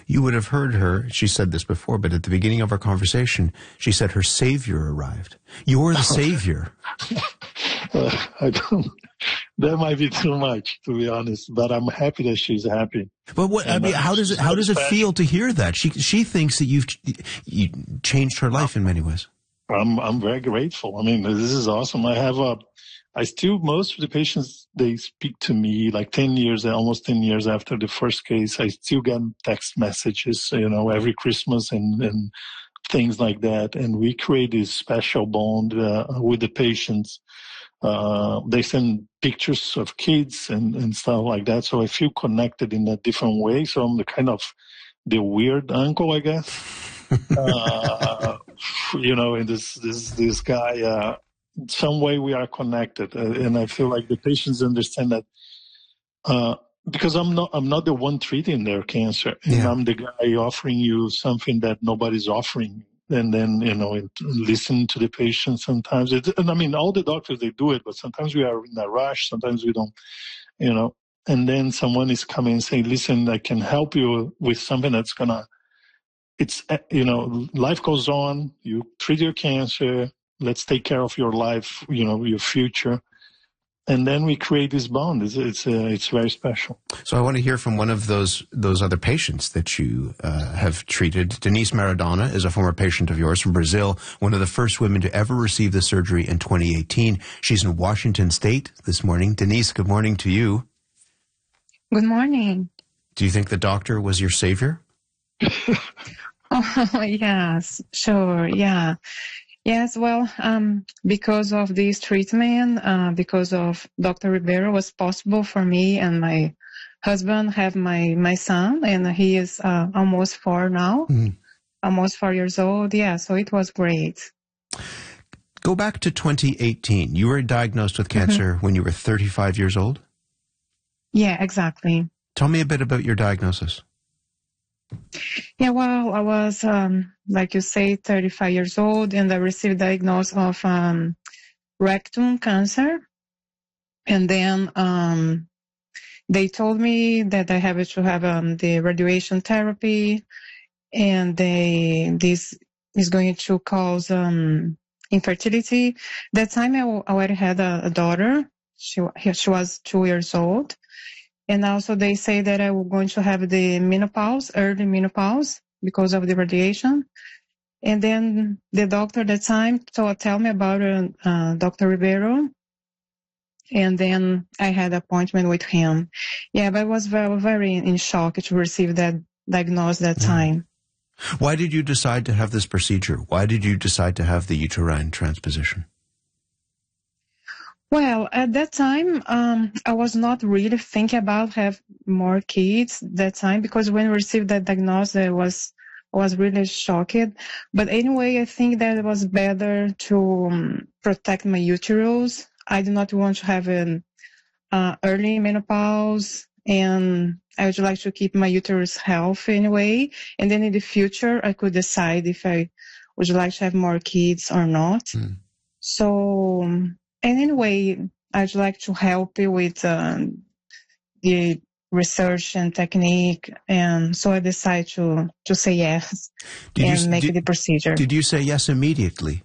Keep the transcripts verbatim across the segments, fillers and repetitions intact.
You would have heard her, she said this before, but at the beginning of our conversation, she said her savior arrived. You're the savior. uh, I don't, that might be too much, to be honest, but I'm happy that she's happy. But what, I mean, how does it, how does it feel to hear that? She, she thinks that you've, you changed her life in many ways. I'm, I'm very grateful. I mean, this is awesome. I have a, I still, most of the patients, they speak to me like ten years, almost ten years after the first case. I still get text messages, you know, every Christmas and, and things like that. And we create this special bond uh, with the patients. Uh, they send pictures of kids and, and stuff like that. So I feel connected in a different way. So I'm the kind of the weird uncle, I guess. uh, you know, and this, this, this guy, uh, some way we are connected, uh, and I feel like the patients understand that uh, because I'm not I'm not the one treating their cancer, yeah. and I'm the guy offering you something that nobody's offering, and then you know listen to the patient sometimes. It, and I mean, all the doctors they do it, but sometimes we are in a rush, sometimes we don't, you know. And then someone is coming and saying, "Listen, I can help you with something that's gonna." It's you know, life goes on. You treat your cancer. Let's take care of your life, you know, your future. And then we create this bond. It's it's, uh, it's very special. So I want to hear from one of those those other patients that you uh, have treated. Denise Maradona is a former patient of yours from Brazil, one of the first women to ever receive the surgery in twenty eighteen. She's in Washington State this morning. Denise, good morning to you. Good morning. Do you think the doctor was your savior? Oh, yes, sure, yeah. Yes, well, um, because of this treatment, uh, because of Doctor Ribeiro, it was possible for me and my husband have my, my son, and he is uh, almost four now, mm. almost four years old. Yeah, so it was great. Go back to twenty eighteen. You were diagnosed with cancer mm-hmm. when you were thirty-five years old? Yeah, exactly. Tell me a bit about your diagnosis. Yeah, well, I was, um, like you say, thirty-five years old, and I received diagnosis of um, rectum cancer. And then um, they told me that I have to have um, the radiation therapy, and they this is going to cause um, infertility. That time I already had a, a daughter. She she was two years old. And also they say that I was going to have the menopause, early menopause, because of the radiation. And then the doctor at the time told, tell me about uh, uh, Doctor Ribeiro. And then I had an appointment with him. Yeah, but I was very, very in shock to receive that diagnosis that time. Why did you decide to have this procedure? Why did you decide to have the uterine transposition? Well, at that time, um, I was not really thinking about have more kids that time, because when I received that diagnosis, I was was really shocked. But anyway, I think that it was better to um, protect my uterus. I do not want to have an uh, early menopause, and I would like to keep my uterus healthy anyway. And then in the future, I could decide if I would like to have more kids or not. Mm. So. Um, And anyway, I'd like to help you with um, the research and technique, and so I decided to, to say yes did and you, make did, the procedure. Did you say yes immediately?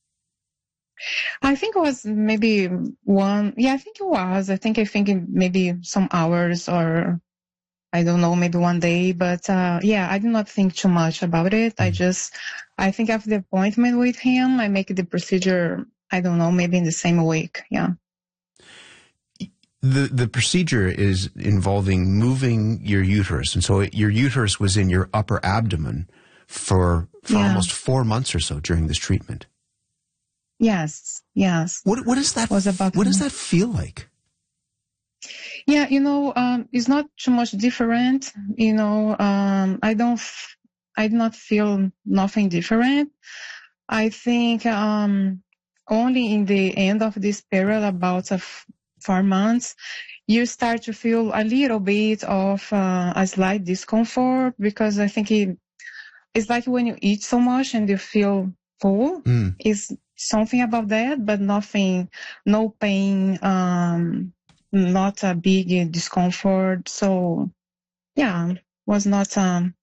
I think it was maybe one, yeah, I think it was. I think I think maybe some hours, or I don't know, maybe one day, but uh, yeah, I did not think too much about it. Mm. I just, I think after the appointment with him, I make the procedure, I don't know, maybe in the same week, yeah. The the procedure is involving moving your uterus, and so your uterus was in your upper abdomen for for yeah. almost four months or so during this treatment. Yes, yes. What what does that was about? What does that feel like? Yeah, you know, um, it's not too much different. You know, um, I don't, f- I do not feel nothing different. I think um, only in the end of this period, about a f- four months, you start to feel a little bit of uh, a slight discomfort, because I think it, it's like when you eat so much and you feel full. Mm. It's something about that, but nothing, no pain, um, not a big discomfort. So, yeah, was not um,